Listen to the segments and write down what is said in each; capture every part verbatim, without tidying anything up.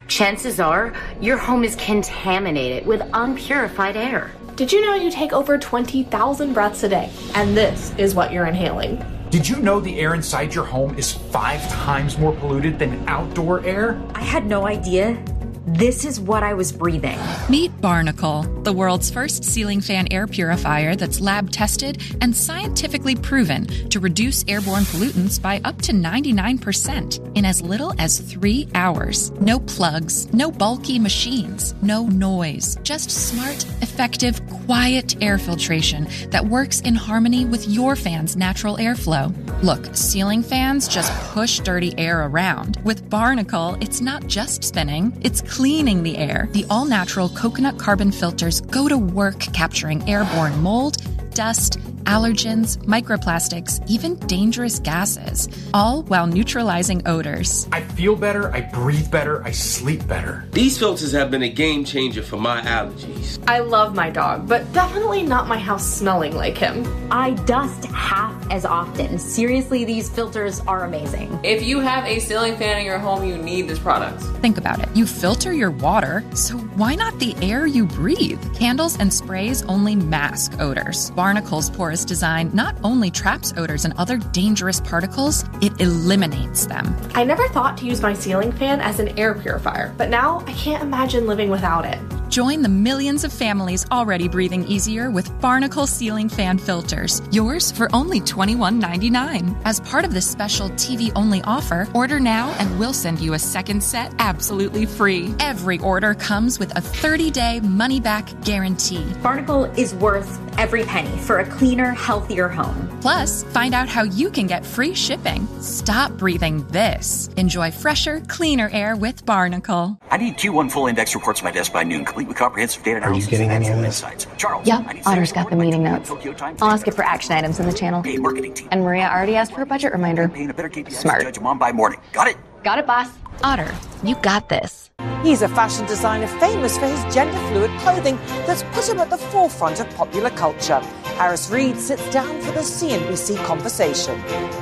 chances are your home is contaminated with unpurified air. Did you know you take over twenty thousand breaths a day? And this is what you're inhaling. Did you know the air inside your home is five times more polluted than outdoor air? I had no idea. This is what I was breathing. Meet Barnacle, the world's first ceiling fan air purifier that's lab tested and scientifically proven to reduce airborne pollutants by up to ninety-nine percent in as little as three hours. No plugs, no bulky machines, no noise, just smart, effective, quiet air filtration that works in harmony with your fan's natural airflow. Look, ceiling fans just push dirty air around. With Barnacle, it's not just spinning, it's cleaning the air. The all-natural coconut carbon filters go to work capturing airborne mold, dust, allergens, microplastics, even dangerous gases, all while neutralizing odors. I feel better, I breathe better, I sleep better. These filters have been a game changer for my allergies. I love my dog, but definitely not my house smelling like him. I dust half as often. Seriously, these filters are amazing. If you have a ceiling fan in your home, you need this product. Think about it. You filter your water, so why not the air you breathe? Candles and sprays only mask odors. Barnacle's porous design not only traps odors and other dangerous particles, it eliminates them. I never thought to use my ceiling fan as an air purifier, but now I can't imagine living without it. Join the millions of families already breathing easier with Barnacle ceiling fan filters. Yours for only twenty-one ninety-nine. As part of this special T V-only offer, order now and we'll send you a second set absolutely free. Every order comes with a thirty-day money-back guarantee. Barnacle is worth every penny for a cleaner, healthier home. Plus, find out how you can get free shipping. Stop breathing this. Enjoy fresher, cleaner air with Barnacle. I need Q one full index reports to my desk by noon, complete with comprehensive data analysis. Are you getting any of this? Insights. Charles. Yep, Otter's got the meeting notes. I'll ask it for action items in the channel. Hey, marketing team. And Maria already asked for a budget reminder. Paying a better K P I Smart. Judge him on by morning. Got it? Got it, boss. Otter, you got this. He's a fashion designer famous for his gender-fluid clothing that's put him at the forefront of popular culture. Harris Reed sits down for the C N B C Conversation.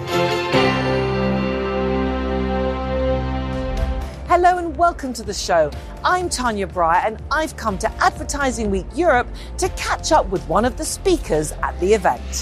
Hello and welcome to the show. I'm Tanya Breyer and I've come to Advertising Week Europe to catch up with one of the speakers at the event.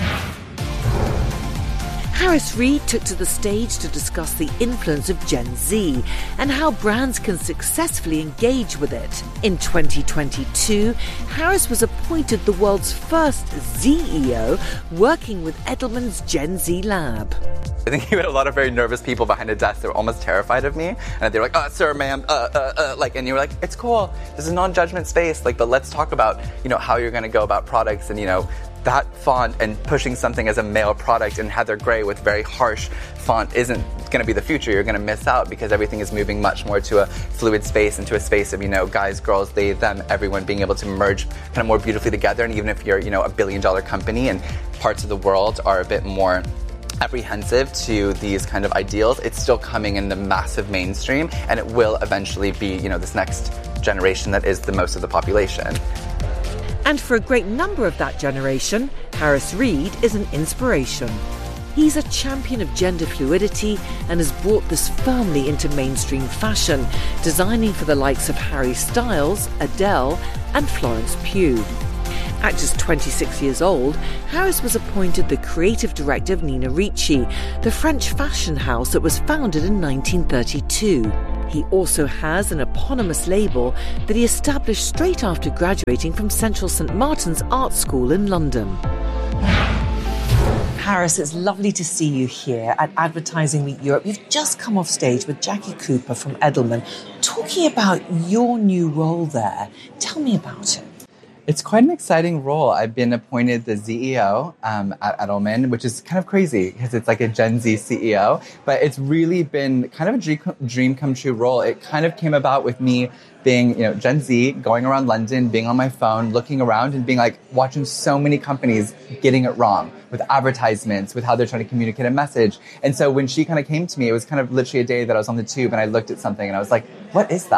Harris Reed took to the stage to discuss the influence of Gen Z and how brands can successfully engage with it. In twenty twenty-two, Harris was appointed the world's first Z E O, working with Edelman's Gen Z Lab. I think you had a lot of very nervous people behind a desk that were almost terrified of me, and they were like, "Uh, sir, ma'am, uh, uh, uh," like, and you were like, "It's cool. This is non-judgment space. Like, but let's talk about, you know, how you're going to go about products and, you know." That font and pushing something as a male product in Heather Gray with very harsh font isn't going to be the future. You're going to miss out because everything is moving much more to a fluid space, into a space of, you know, guys, girls, they, them, everyone being able to merge kind of more beautifully together. And even if you're, you know, a billion dollar company and parts of the world are a bit more apprehensive to these kind of ideals, it's still coming in the massive mainstream, and it will eventually be, you know, this next generation that is the most of the population. And for a great number of that generation, Harris Reed is an inspiration. He's a champion of gender fluidity and has brought this firmly into mainstream fashion, designing for the likes of Harry Styles, Adele, and Florence Pugh. At just twenty-six years old, Harris was appointed the creative director of Nina Ricci, the French fashion house that was founded in nineteen thirty-two. He also has an eponymous label that he established straight after graduating from Central Saint Martin's Art School in London. Harris, it's lovely to see you here at Advertising Week Europe. You've just come off stage with Jackie Cooper from Edelman, talking about your new role there. Tell me about it. It's quite an exciting role. I've been appointed the Z E O um, at Edelman, which is kind of crazy because it's like a Gen Z C E O, but it's really been kind of a dream, dream come true role. It kind of came about with me being, you know, Gen Z, going around London, being on my phone, looking around and being like, watching so many companies getting it wrong with advertisements, with how they're trying to communicate a message. And so when she kind of came to me, it was kind of literally a day that I was on the tube and I looked at something and I was like, what is that?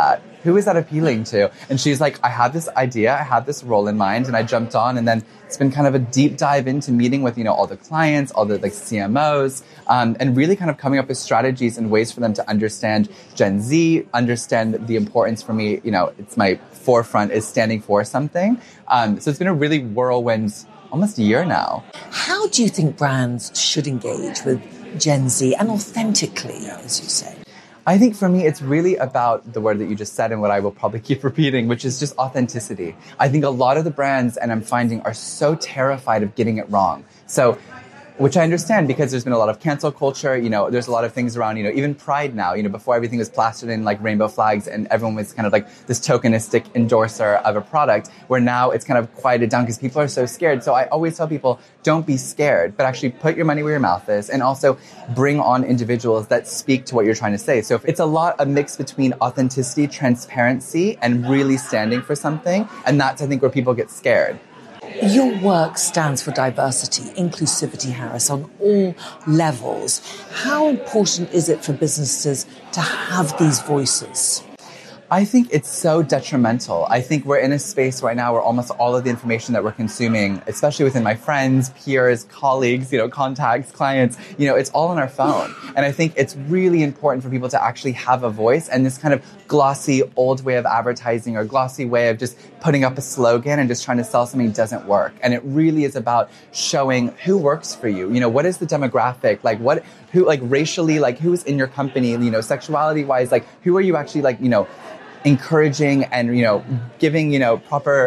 who is that appealing to? And she's like, I had this idea, I had this role in mind, and I jumped on, and then it's been kind of a deep dive into meeting with, you know, all the clients, all the like C M Os, um, and really kind of coming up with strategies and ways for them to understand Gen Z, understand the importance for me, you know, it's my forefront is standing for something. Um, so it's been a really whirlwind, almost a year now. How do you think brands should engage with Gen Z and authentically, as you say? I think for me, it's really about the word that you just said and what I will probably keep repeating, which is just authenticity. I think a lot of the brands, and I'm finding, are so terrified of getting it wrong. So, which I understand because there's been a lot of cancel culture, you know, there's a lot of things around, you know, even Pride now, you know, before everything was plastered in like rainbow flags and everyone was kind of like this tokenistic endorser of a product, where now it's kind of quieted down because people are so scared. So I always tell people, don't be scared, but actually put your money where your mouth is and also bring on individuals that speak to what you're trying to say. So it's a lot, a mix between authenticity, transparency, and really standing for something. And that's, I think, where people get scared. Your work stands for diversity, inclusivity, Harris, on all levels. How important is it for businesses to have these voices? I think it's so detrimental. I think we're in a space right now where almost all of the information that we're consuming, especially within my friends, peers, colleagues, you know, contacts, clients, you know, it's all on our phone. And I think it's really important for people to actually have a voice, and this kind of glossy old way of advertising or glossy way of just putting up a slogan and just trying to sell something doesn't work. And it really is about showing who works for you. You know, what is the demographic? Like what, who, like racially, like who's in your company, you know, sexuality wise, like who are you actually like, you know, encouraging and, you know, giving, you know, proper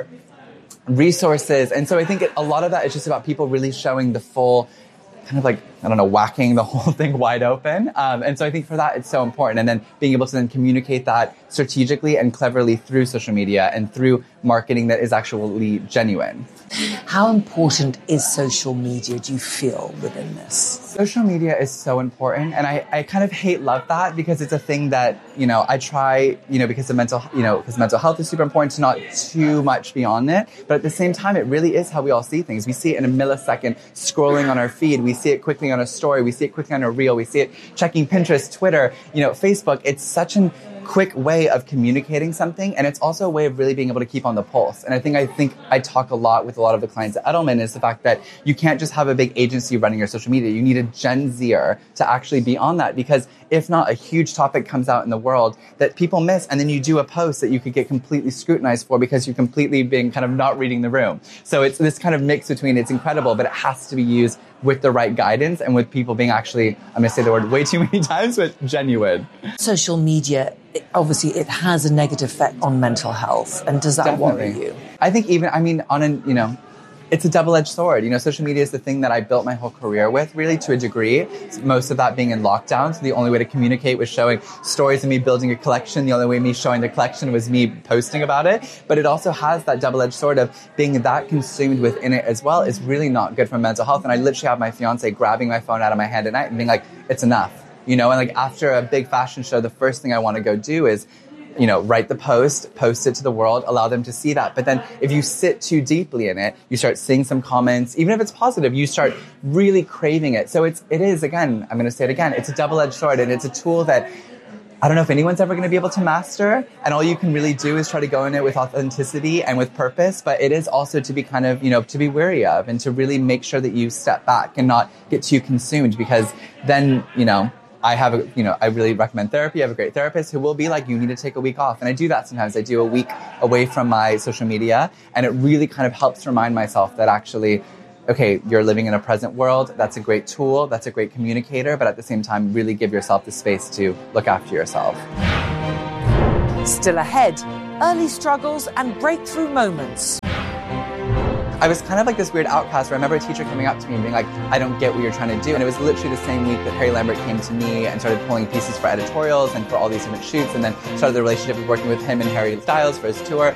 resources. And so I think it, a lot of that is just about people really showing the full kind of like, I don't know, whacking the whole thing wide open. Um, and so I think for that, it's so important. And then being able to then communicate that strategically and cleverly through social media and through marketing that is actually genuine. How important is social media, do you feel, within this? Social media is so important. And I, I kind of hate love that because it's a thing that, you know, I try, you know, because of mental, you know, because mental health is super important to not too much beyond it. But at the same time, it really is how we all see things. We see it in a millisecond scrolling on our feed. We see it quickly on a story. We see it quickly on a reel. We see it checking Pinterest, Twitter, you know, Facebook. It's such an quick way of communicating something, and it's also a way of really being able to keep on the pulse. And I think I think I talk a lot with a lot of the clients at Edelman is the fact that you can't just have a big agency running your social media. You need a Gen Zer to actually be on that, because if not, a huge topic comes out in the world that people miss, and then you do a post that you could get completely scrutinized for because you're completely being kind of not reading the room. So it's this kind of mix between, it's incredible, but it has to be used with the right guidance and with people being actually, I'm going to say the word way too many times, but genuine. Social media, obviously, it has a negative effect on mental health. And does that Definitely. worry you? I think even, I mean, on an, you know, it's a double-edged sword. You know, social media is the thing that I built my whole career with, really, to a degree. Most of that being in lockdown. So the only way to communicate was showing stories of me building a collection. The only way me showing the collection was me posting about it. But it also has that double-edged sword of being that consumed within it as well is really not good for mental health. And I literally have my fiance grabbing my phone out of my hand at night and being like, it's enough. You know, and like after a big fashion show, the first thing I want to go do is, you know, write the post, post it to the world, allow them to see that. But then if you sit too deeply in it, you start seeing some comments, even if it's positive, you start really craving it. So it's, it is, again, I'm going to say it again, it's a double-edged sword, and it's a tool that I don't know if anyone's ever going to be able to master. And all you can really do is try to go in it with authenticity and with purpose. But it is also to be kind of, you know, to be wary of and to really make sure that you step back and not get too consumed, because then, you know, I have a, you know, I really recommend therapy. I have a great therapist who will be like, you need to take a week off. And I do that sometimes. I do a week away from my social media, and it really kind of helps remind myself that actually, okay, you're living in a present world. That's a great tool. That's a great communicator. But at the same time, really give yourself the space to look after yourself. Still ahead, early struggles and breakthrough moments. I was kind of like this weird outcast where I remember a teacher coming up to me and being like, I don't get what you're trying to do. And it was literally the same week that Harry Lambert came to me and started pulling pieces for editorials and for all these different shoots, and then started the relationship of working with him and Harry Styles for his tour.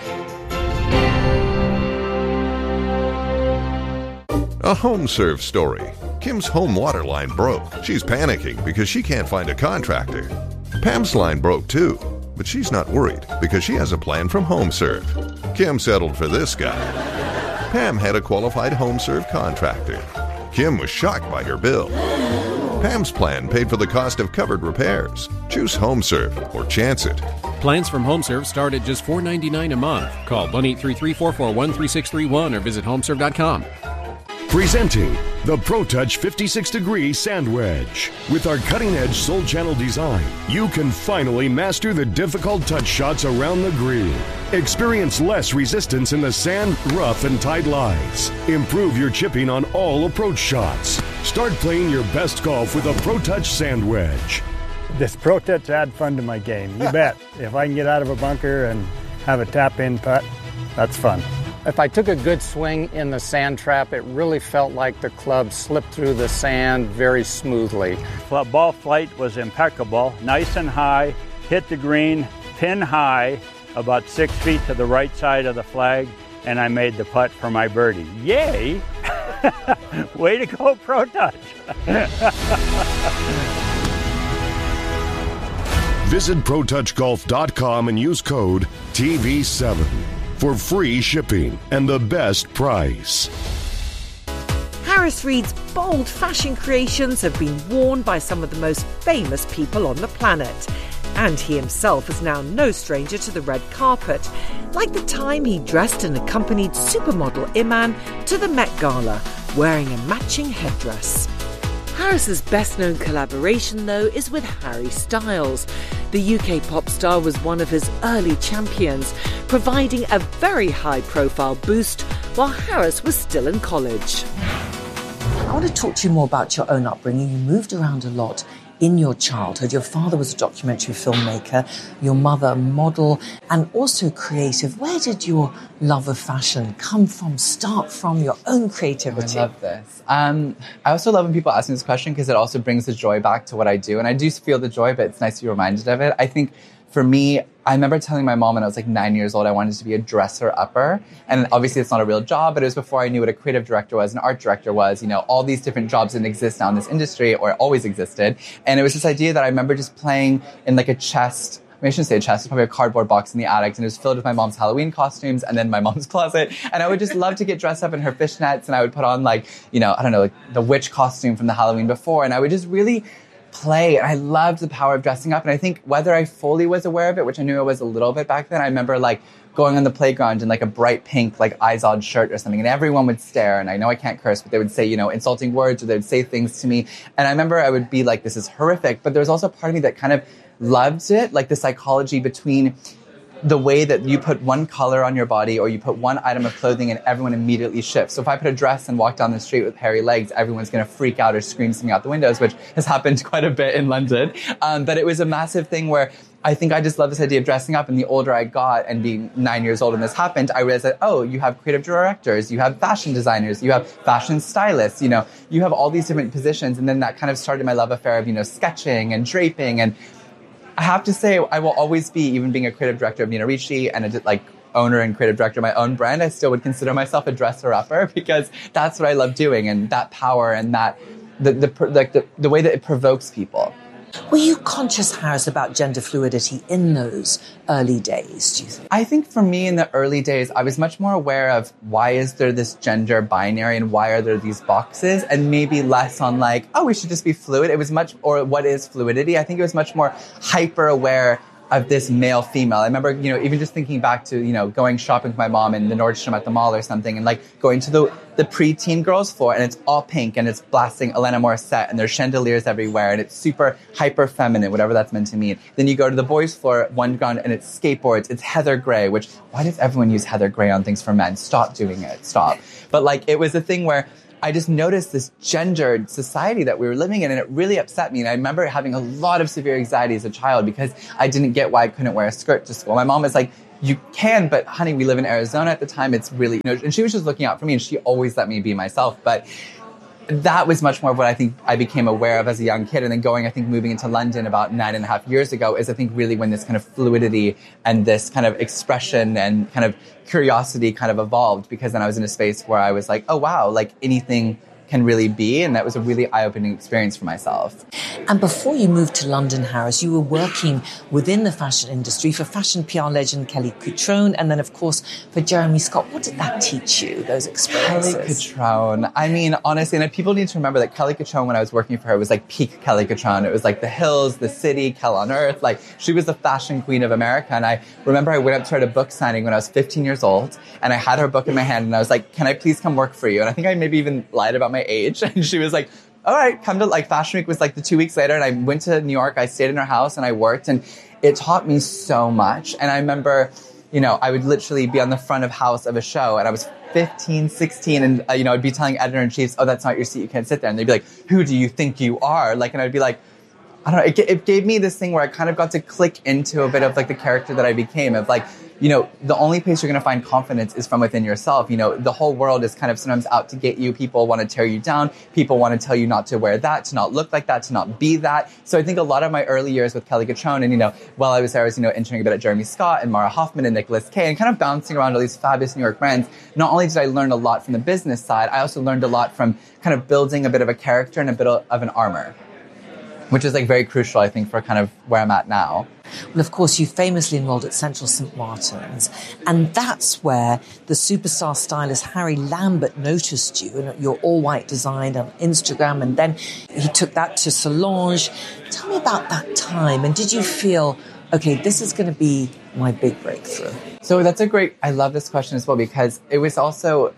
A HomeServe story. Kim's home water line broke. She's panicking because she can't find a contractor. Pam's line broke too, but she's not worried because she has a plan from HomeServe. Kim settled for this guy. Pam had a qualified HomeServe contractor. Kim was shocked by her bill. Pam's plan paid for the cost of covered repairs. Choose HomeServe or chance it. Plans from HomeServe start at just four dollars and ninety-nine cents a month. Call one eight three three, four four one, three six three one or visit homeserve dot com. Presenting the ProTouch fifty-six degree Sand Wedge. With our cutting-edge Soul Channel design, you can finally master the difficult touch shots around the green. Experience less resistance in the sand, rough, and tight lies. Improve your chipping on all approach shots. Start playing your best golf with a ProTouch Sand Wedge. This ProTouch add fun to my game, you bet. If I can get out of a bunker and have a tap-in putt, that's fun. If I took a good swing in the sand trap, it really felt like the club slipped through the sand very smoothly. Ball flight was impeccable, nice and high, hit the green, pin high, about six feet to the right side of the flag, and I made the putt for my birdie. Yay! Way to go, ProTouch! Visit pro touch golf dot com and use code T V seven for free shipping and the best price. Harris Reed's bold fashion creations have been worn by some of the most famous people on the planet. And he himself is now no stranger to the red carpet, like the time he dressed and accompanied supermodel Iman to the Met Gala, wearing a matching headdress. Harris's best-known collaboration, though, is with Harry Styles. The U K pop star was one of his early champions, providing a very high-profile boost while Harris was still in college. I want to talk to you more about your own upbringing. You moved around a lot in your childhood. Your father was a documentary filmmaker, your mother a model, and also creative. Where did your love of fashion come from, start from, your own creativity? I love this. Um, I also love when people ask me this question because it also brings the joy back to what I do. And I do feel the joy, but it's nice to be reminded of it. I think for me, I remember telling my mom when I was like nine years old, I wanted to be a dresser-upper. And obviously it's not a real job, but it was before I knew what a creative director was, an art director was. You know, all these different jobs didn't exist now in this industry, or always existed. And it was this idea that I remember just playing in like a chest. I, mean, I shouldn't say a chest, it's probably a cardboard box in the attic, and it was filled with my mom's Halloween costumes and then my mom's closet. And I would just love to get dressed up in her fishnets, and I would put on like, you know, I don't know, like the witch costume from the Halloween before. And I would just really play. And I loved the power of dressing up. And I think whether I fully was aware of it, which I knew I was a little bit back then, I remember like going on the playground in like a bright pink, like Izod shirt or something, and everyone would stare. And I know I can't curse, but they would say, you know, insulting words, or they would say things to me. And I remember I would be like, this is horrific. But there was also a part of me that kind of loved it, like the psychology between the way that you put one color on your body or you put one item of clothing and everyone immediately shifts. So if I put a dress and walk down the street with hairy legs, everyone's going to freak out or scream something out the windows, which has happened quite a bit in London. Um, but it was a massive thing where I think I just love this idea of dressing up. And the older I got, and being nine years old when this happened, I realized that, oh, you have creative directors, you have fashion designers, you have fashion stylists, you know, you have all these different positions. And then that kind of started my love affair of, you know, sketching and draping. And I have to say, I will always be, even being a creative director of Nina Ricci and a like owner and creative director of my own brand, I still would consider myself a dresser-upper because that's what I love doing, and that power and that the the like the, the way that it provokes people. Were you conscious, Harris, about gender fluidity in those early days, do you think? I think for me in the early days, I was much more aware of why is there this gender binary and why are there these boxes, and maybe less on like, oh, we should just be fluid. It was much, or what is fluidity? I think it was much more hyper aware of this male-female. I remember, you know, even just thinking back to, you know, going shopping with my mom in the Nordstrom at the mall or something, and like going to the the pre-teen girls floor, and it's all pink, and it's blasting Alanis Morissette, and there's chandeliers everywhere, and it's super hyper-feminine, whatever that's meant to mean. Then you go to the boys floor, one ground, and it's skateboards, it's heather gray, which, why does everyone use heather gray on things for men? Stop doing it, stop. But like, it was a thing where I just noticed this gendered society that we were living in, and it really upset me. And I remember having a lot of severe anxiety as a child because I didn't get why I couldn't wear a skirt to school. My mom was like, you can, but honey, we live in Arizona at the time. It's really, you know, and she was just looking out for me, and she always let me be myself. But that was much more of what I think I became aware of as a young kid. And then going, I think, moving into London about nine and a half years ago is, I think, really when this kind of fluidity and this kind of expression and kind of curiosity kind of evolved, because then I was in a space where I was like, oh, wow, like anything can really be. And that was a really eye-opening experience for myself. And before you moved to London, Harris, you were working within the fashion industry for fashion P R legend Kelly Cutrone, and then, of course, for Jeremy Scott. What did that teach you, those experiences? Kelly Cutrone. I mean, honestly, and people need to remember that Kelly Cutrone, when I was working for her, was like peak Kelly Cutrone. It was like the hills, the city, Kel on Earth. Like, she was the fashion queen of America. And I remember I went up to her at a book signing when I was fifteen years old, and I had her book in my hand, and I was like, can I please come work for you? And I think I maybe even lied about my age. And she was like, all right, come to, like, Fashion Week was like the two weeks later, and I went to New York, I stayed in her house, and I worked, and it taught me so much. And I remember, you know, I would literally be on the front of house of a show, and I was fifteen, sixteen, and, uh, you know, I'd be telling editor-in-chiefs, oh, that's not your seat, you can't sit there. And they'd be like, who do you think you are? Like, and I'd be like, I don't know, it, it gave me this thing where I kind of got to click into a bit of, like, the character that I became, of, like, you know, the only place you're going to find confidence is from within yourself. You know, the whole world is kind of sometimes out to get you. People want to tear you down. People want to tell you not to wear that, to not look like that, to not be that. So I think a lot of my early years with Kelly Cutrone, and, you know, while I was there, I was, you know, interning a bit at Jeremy Scott and Mara Hoffman and Nicholas Kay, and kind of bouncing around all these fabulous New York brands. Not only did I learn a lot from the business side, I also learned a lot from kind of building a bit of a character and a bit of an armor, which is, like, very crucial, I think, for kind of where I'm at now. Well, of course, you famously enrolled at Central Saint Martin's, and that's where the superstar stylist Harry Lambert noticed you and your all-white design on Instagram, and then he took that to Solange. Tell me about that time, and did you feel, okay, this is going to be my big breakthrough? So that's a great, I love this question as well, because it was also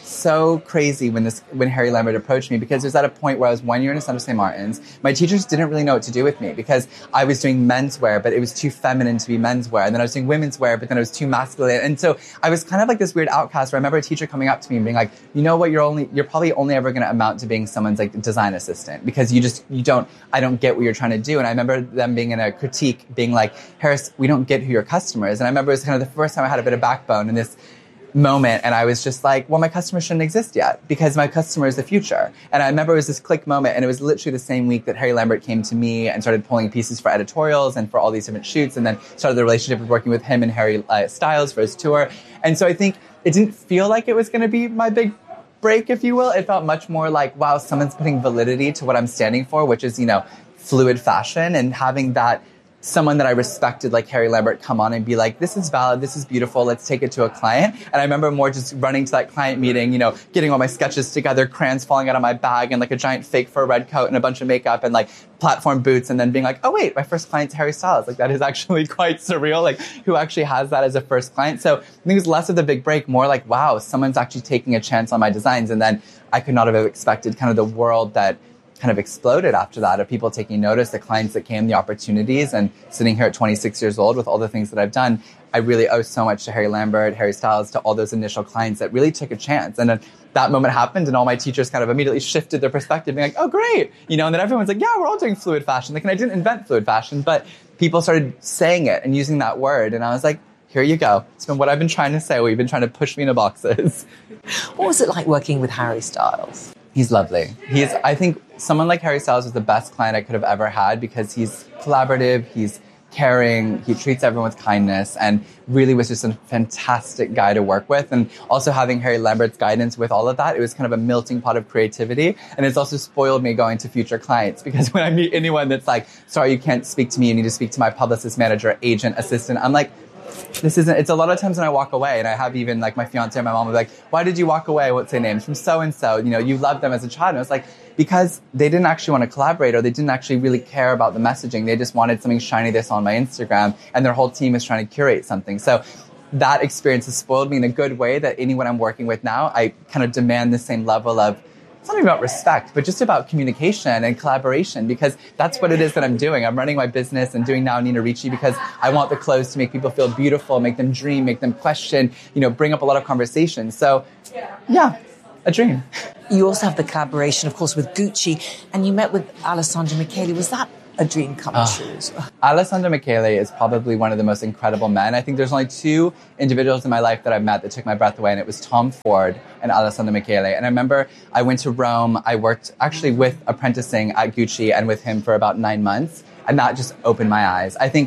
so crazy when this when Harry Lambert approached me, because it was at a point where I was one year in Central Saint Martin's. My teachers didn't really know what to do with me, because I was doing menswear, but it was too feminine to be menswear. And then I was doing women's wear, but then it was too masculine. And so I was kind of like this weird outcast, where I remember a teacher coming up to me and being like, you know what, you're only you're probably only ever going to amount to being someone's, like, design assistant, because you just, you don't, I don't get what you're trying to do. And I remember them being in a critique, being like, Harris, we don't get who your customer is. And I remember it was kind of the first time I had a bit of backbone in this moment, and I was just like, well, my customer shouldn't exist yet, because my customer is the future. And I remember it was this click moment, and it was literally the same week that Harry Lambert came to me and started pulling pieces for editorials and for all these different shoots, and then started the relationship of working with him and Harry uh, Styles for his tour. And so I think it didn't feel like it was going to be my big break, if you will. It felt much more like, wow, someone's putting validity to what I'm standing for, which is, you know, fluid fashion, and having that someone that I respected, like Harry Lambert, come on and be like, this is valid, this is beautiful, let's take it to a client. And I remember more just running to that client meeting, you know, getting all my sketches together, crayons falling out of my bag, and, like, a giant fake fur red coat and a bunch of makeup and, like, platform boots, and then being like, oh wait, my first client's Harry Styles. Like, that is actually quite surreal, like, who actually has that as a first client. So I think it was less of the big break, more like, wow, someone's actually taking a chance on my designs. And then I could not have expected kind of the world that kind of exploded after that, of people taking notice, the clients that came, the opportunities. And sitting here at twenty-six years old with all the things that I've done, I really owe so much to Harry Lambert, Harry Styles, to all those initial clients that really took a chance. And then that moment happened, and all my teachers kind of immediately shifted their perspective, being like, oh, great. You know, and then everyone's like, yeah, we're all doing fluid fashion. Like, and I didn't invent fluid fashion, but people started saying it and using that word. And I was like, here you go. It's been what I've been trying to say. We've been trying to push me into boxes. What was it like working with Harry Styles? He's lovely. He's, I think someone like Harry Styles was the best client I could have ever had, because he's collaborative, he's caring, he treats everyone with kindness, and really was just a fantastic guy to work with. And also having Harry Lambert's guidance with all of that, it was kind of a melting pot of creativity. And it's also spoiled me going to future clients, because when I meet anyone that's like, sorry, you can't speak to me, you need to speak to my publicist, manager, agent, assistant, I'm like, this isn't, it's a lot of times when I walk away, and I have even, like, my fiance and my mom will be like, why did you walk away? What's their names? From so-and-so, you know, you loved them as a child. And I was like, because they didn't actually want to collaborate, or they didn't actually really care about the messaging. They just wanted something shiny they saw on my Instagram, and their whole team is trying to curate something. So that experience has spoiled me in a good way, that anyone I'm working with now, I kind of demand the same level of, it's not even about respect, but just about communication and collaboration, because that's what it is that I'm doing. I'm running my business and doing Now Nina Ricci because I want the clothes to make people feel beautiful, make them dream, make them question, you know, bring up a lot of conversation. So, yeah, a dream. You also have the collaboration, of course, with Gucci, and you met with Alessandro Michele. Was that a dream come uh, true? Alessandro Michele is probably one of the most incredible men. I think there's only two individuals in my life that I've met that took my breath away, and it was Tom Ford and Alessandro Michele. And I remember I went to Rome. I worked actually with apprenticing at Gucci and with him for about nine months, and that just opened my eyes. I think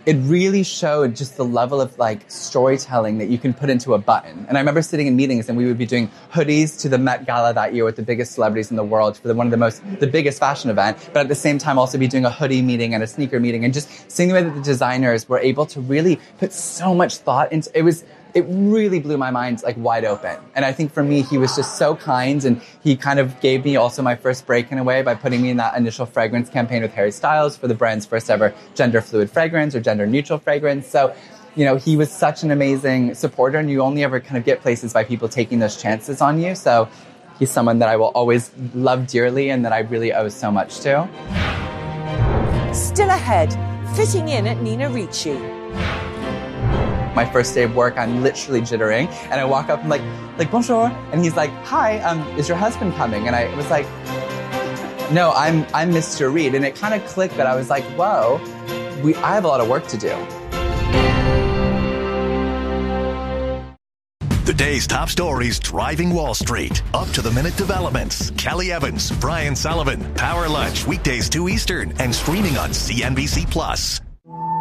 it really showed just the level of like storytelling that you can put into a button. And I remember sitting in meetings and we would be doing hoodies to the Met Gala that year with the biggest celebrities in the world for the, one of the most, the biggest fashion event, but at the same time also be doing a hoodie meeting and a sneaker meeting, and just seeing the way that the designers were able to really put so much thought into it. Was It really blew my mind like wide open. And I think for me, he was just so kind, and he kind of gave me also my first break in a way by putting me in that initial fragrance campaign with Harry Styles for the brand's first ever gender fluid fragrance or gender neutral fragrance. So, you know, he was such an amazing supporter, and you only ever kind of get places by people taking those chances on you. So he's someone that I will always love dearly and that I really owe so much to. Still ahead, fitting in at Nina Ricci. My first day of work, I'm literally jittering, and I walk up and like, like bonjour, and he's like, hi, um, is your husband coming? And I was like, no, I'm I'm Mister Reed, and it kind of clicked that I was like, whoa, we I have a lot of work to do. The day's top stories driving Wall Street. Up to the minute developments. Kelly Evans, Brian Sullivan, Power Lunch weekdays two Eastern, and streaming on C N B C Plus.